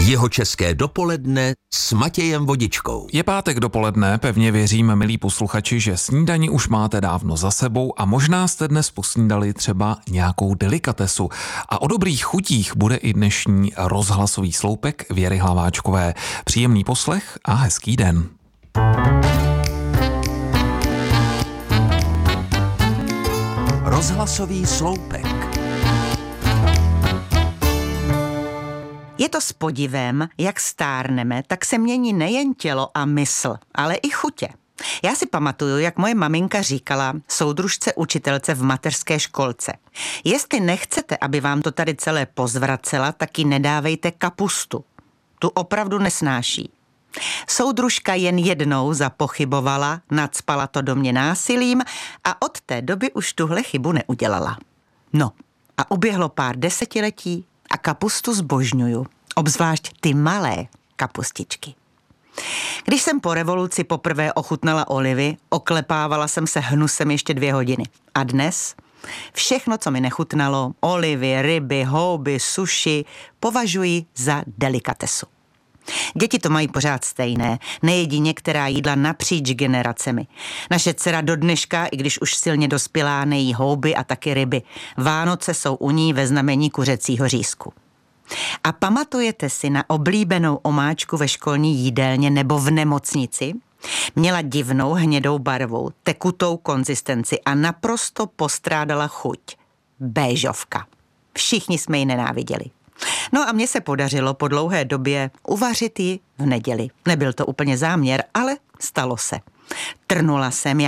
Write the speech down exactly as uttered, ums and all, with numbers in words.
Jihočeské dopoledne s Matějem Vodičkou. Je pátek dopoledne, pevně věřím, milí posluchači, že snídani už máte dávno za sebou a možná jste dnes posnídali třeba nějakou delikatesu. A o dobrých chutích bude i dnešní rozhlasový sloupek Věry Hlaváčkové. Příjemný poslech a hezký den. Rozhlasový sloupek. Je to s podivem, jak stárneme, tak se mění nejen tělo a mysl, ale i chutě. Já si pamatuju, jak moje maminka říkala soudružce učitelce v mateřské školce. Jestli nechcete, aby vám to tady celé pozvracela, tak jí nedávejte kapustu. Tu opravdu nesnáší. Soudružka jen jednou zapochybovala, nacpala to do mě násilím a od té doby už tuhle chybu neudělala. No a uběhlo pár desetiletí a kapustu zbožňuju, obzvlášť ty malé kapustičky. Když jsem po revoluci poprvé ochutnala olivy, oklepávala jsem se hnusem ještě dvě hodiny. A dnes všechno, co mi nechutnalo, olivy, ryby, houby, sushi, považuji za delikatesu. Děti to mají pořád stejné, nejedí některá jídla napříč generacemi. Naše dcera do dneška, i když už silně dospělá, nejí houby a taky ryby. Vánoce jsou u ní ve znamení kuřecího řízku. A pamatujete si na oblíbenou omáčku ve školní jídelně nebo v nemocnici? Měla divnou hnědou barvu, tekutou konzistenci a naprosto postrádala chuť. Béžovka. Všichni jsme ji nenáviděli. No a mně se podařilo po dlouhé době uvařit ji v neděli. Nebyl to úplně záměr, ale stalo se. Trnula jsem